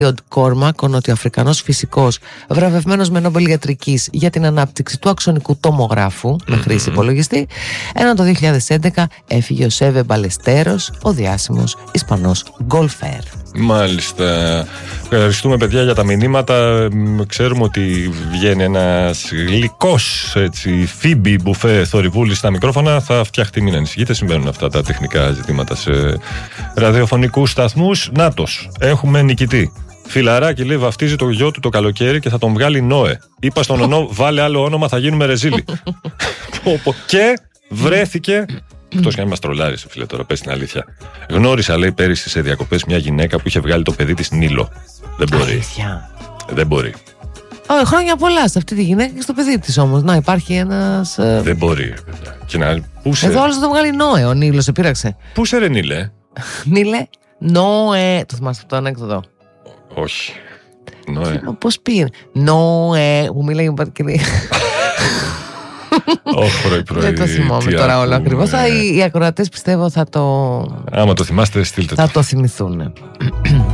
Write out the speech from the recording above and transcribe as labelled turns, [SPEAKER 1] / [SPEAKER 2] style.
[SPEAKER 1] Κόρμακ, ο νοτιοαφρικανός φυσικός, βραβευμένος με Νόμπελ Ιατρικής για την ανάπτυξη του αξονικού τομογράφου με χρήση υπολογιστή, ενώ το 2011 έφυγε ο Σέβε Μπαλεστέρος, ο διάσημος Ισπανός γκολφέρ.
[SPEAKER 2] Μάλιστα. Ευχαριστούμε, παιδιά, για τα μηνύματα. Ξέρουμε ότι βγαίνει ένας γλυκός Φίμπι Μπουφέ θορυβούλης στα μικρόφωνα. Θα φτιαχτεί, μην ανησυχείτε, συμβαίνουν αυτά τα τεχνικά ζητήματα σε ραδιοφωνικούς σταθμούς. Νάτος, έχουμε νικητή. Φιλαράκι, λέει, βαφτίζει το γιο του το καλοκαίρι και θα τον βγάλει Νόε. Είπα στον Ονό, βάλε άλλο όνομα, θα γίνουμε ρεζίλοι. Και βρέθηκε. Εκτός και αν μας τρολάρισε, φίλε, τώρα πες την αλήθεια. Γνώρισα, λέει, πέρυσι σε διακοπές μια γυναίκα που είχε βγάλει το παιδί της Νίλο. Δεν μπορεί. Δεν μπορεί.
[SPEAKER 1] Χρόνια πολλά σε αυτή τη γυναίκα και στο παιδί της όμως. Να, υπάρχει ένας.
[SPEAKER 2] Δεν μπορεί, παιδιά.
[SPEAKER 1] Εδώ όλος θα τον βγάλει Νόε, ο Νίλος, σε πείραξε.
[SPEAKER 2] Πού σε ρε, Νίλε?
[SPEAKER 1] Νίλε, Νόε. Το θυμάσαι αυτό το ανέκδοτο?
[SPEAKER 2] Όχι. Νόε.
[SPEAKER 1] Πώς πήγαινε? Νόε, που μίλαγε η
[SPEAKER 2] Όχι, πρωί.
[SPEAKER 1] Δεν το θυμάμαι τώρα όλο ακριβώς. Οι ακροατές πιστεύω θα το.
[SPEAKER 2] Άμα το θυμάστε, στείλτε το.
[SPEAKER 1] Θα το θυμηθούν.